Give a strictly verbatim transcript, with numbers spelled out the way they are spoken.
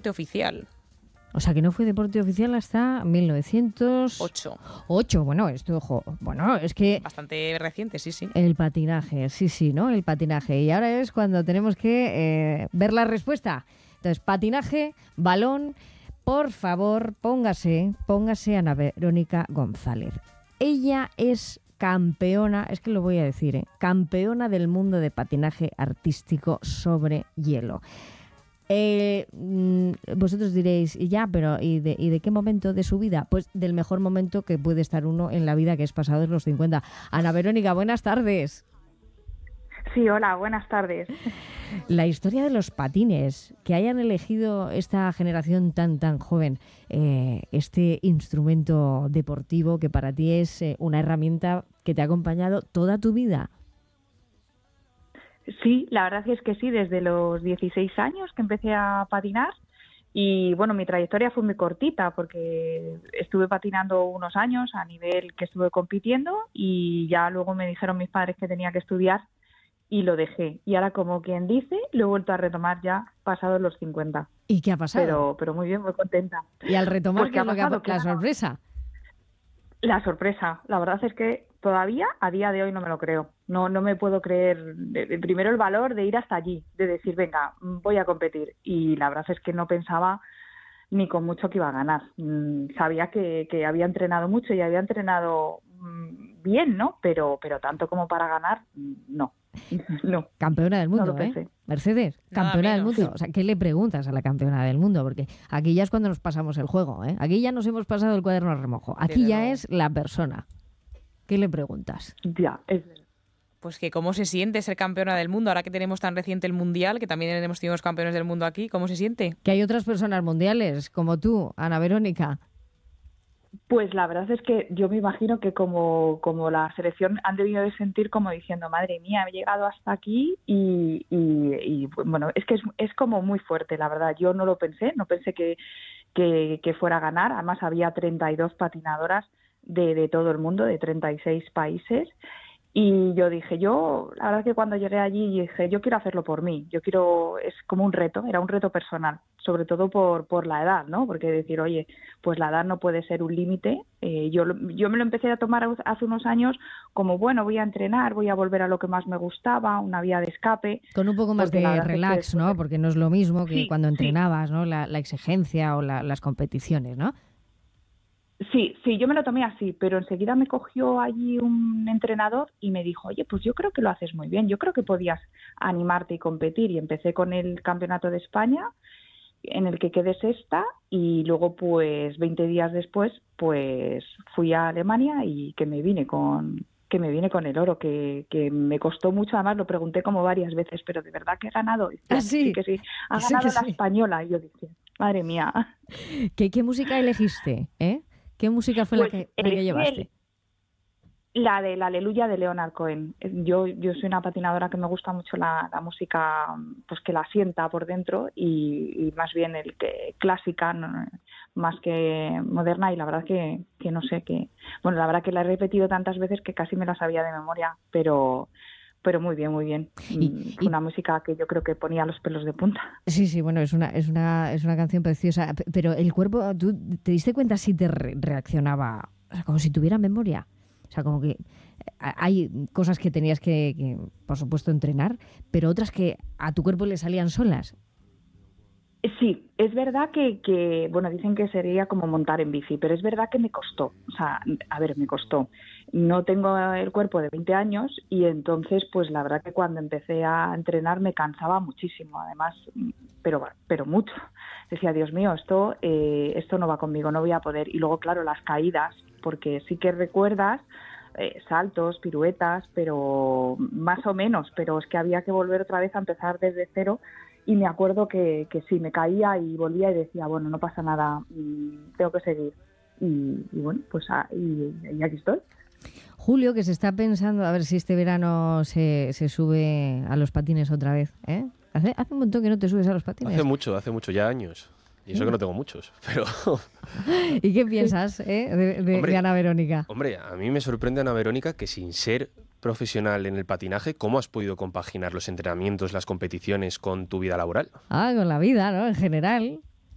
deporte oficial. O sea, que no fue deporte oficial hasta mil novecientos ocho. ocho, bueno, esto, ojo, bueno, es que... Bastante reciente, sí, sí. El patinaje, sí, sí, ¿no? El patinaje. Y ahora es cuando tenemos que eh, ver la respuesta. Entonces, patinaje, balón, por favor, póngase, póngase Ana Verónica González. Ella es campeona, es que lo voy a decir, ¿eh? campeona del mundo de patinaje artístico sobre hielo. Eh, vosotros diréis, ya, pero ¿y de, ¿y de qué momento de su vida? Pues del mejor momento que puede estar uno en la vida, que es pasados los cincuenta. Ana Verónica, buenas tardes. Sí, hola, buenas tardes. La historia de los patines, que hayan elegido esta generación tan tan joven eh, este instrumento deportivo que para ti es eh, una herramienta que te ha acompañado toda tu vida. Sí, la verdad es que sí, desde los dieciséis años que empecé a patinar y bueno, mi trayectoria fue muy cortita porque estuve patinando unos años a nivel que estuve compitiendo y ya luego me dijeron mis padres que tenía que estudiar y lo dejé. Y ahora, como quien dice, lo he vuelto a retomar ya pasados los cincuenta. ¿Y qué ha pasado? Pero, pero muy bien, muy contenta. Y al retomar, pues ¿qué es lo que ha pasado? la sorpresa? La sorpresa, la verdad es que todavía a día de hoy no me lo creo. No, no me puedo creer, de, de, primero el valor de ir hasta allí, de decir, venga, voy a competir. Y la verdad es que no pensaba ni con mucho que iba a ganar. Mm, sabía que, que había entrenado mucho y había entrenado mm, bien, ¿no? Pero, pero tanto como para ganar, no. No. Campeona del mundo, no ¿eh? Mercedes, Nada campeona menos. del mundo. O sea, ¿qué le preguntas a la campeona del mundo? Porque aquí ya es cuando nos pasamos el juego, ¿eh? Aquí ya nos hemos pasado el cuaderno a remojo. Aquí Desde ya luego. es la persona. ¿Qué le preguntas? Ya, es Pues que cómo se siente ser campeona del mundo, ahora que tenemos tan reciente el Mundial, que también hemos tenido campeones del mundo aquí, ¿cómo se siente? Que hay otras personas mundiales, como tú, Ana Verónica. Pues la verdad es que yo me imagino que como, como la selección han debido de sentir como diciendo, madre mía, he llegado hasta aquí y, y, y bueno, es que es, es como muy fuerte, la verdad. Yo no lo pensé, no pensé que, que, que fuera a ganar. Además había treinta y dos patinadoras de, de todo el mundo, de treinta y seis países. Y yo dije, yo, la verdad es que cuando llegué allí dije, yo quiero hacerlo por mí, yo quiero, es como un reto, era un reto personal, sobre todo por, por la edad, ¿no? Porque decir, oye, pues la edad no puede ser un límite. Eh, yo, yo me lo empecé a tomar hace unos años como, bueno, voy a entrenar, voy a volver a lo que más me gustaba, una vía de escape. Con un poco más de relax, ¿no? Porque no es lo mismo que sí, cuando entrenabas, sí. ¿no? La, la exigencia o la, las competiciones, ¿no? Sí, sí, yo me lo tomé así, pero enseguida me cogió allí un entrenador y me dijo, oye, pues yo creo que lo haces muy bien, yo creo que podías animarte y competir. Y empecé con el Campeonato de España, en el que quedé sexta, y luego, pues, veinte días después, pues, fui a Alemania y que me vine con que me vine con el oro, que, que me costó mucho. Además, lo pregunté como varias veces, pero ¿de verdad que he ganado? Y ¿Ah, sí, sí? que sí, ha Sí, ganado que la sí. española. Y yo dije, madre mía. ¿Qué, qué música elegiste? ¿Eh? ¿Qué música fue Pues la que, la que llevaste? El, la de la Aleluya de Leonard Cohen. Yo, yo soy una patinadora que me gusta mucho la, la música, pues que la sienta por dentro y, y más bien el que clásica, no, más que moderna. Y la verdad que, que no sé, que bueno, la verdad que la he repetido tantas veces que casi me la sabía de memoria, pero pero muy bien, muy bien. Y, Fue y, una música que yo creo que ponía los pelos de punta. sí, sí, bueno, es una, es una, es una canción preciosa, pero el cuerpo, ¿tú te diste cuenta si te re reaccionaba, o sea, como si tuviera memoria? O sea, como que hay cosas que tenías que, que, por supuesto, entrenar, pero otras que a tu cuerpo le salían solas. Sí, es verdad que, que, bueno, dicen que sería como montar en bici, pero es verdad que me costó. O sea, a ver, me costó. No tengo el cuerpo de veinte años y entonces, pues la verdad que cuando empecé a entrenar me cansaba muchísimo, además, pero, pero mucho. Decía, Dios mío, esto, eh, esto no va conmigo, no voy a poder. Y luego, claro, las caídas, porque sí que recuerdas eh, saltos, piruetas, pero más o menos, pero es que había que volver otra vez a empezar desde cero. Y me acuerdo que, que sí, me caía y volvía y decía, bueno, no pasa nada, mmm, tengo que seguir. Y, y bueno, pues ah, y, y aquí estoy. Julio, que se está pensando a ver si este verano se, se sube a los patines otra vez, ¿eh? ¿Hace, hace un montón que no te subes a los patines? Hace mucho, hace mucho, ya años. Y eso que no tengo muchos, pero... ¿Y qué piensas eh, de, de, hombre, de Ana Verónica? Hombre, a mí me sorprende, Ana Verónica, que sin ser profesional en el patinaje, ¿cómo has podido compaginar los entrenamientos, las competiciones con tu vida laboral? Ah, con la vida, ¿no? En general.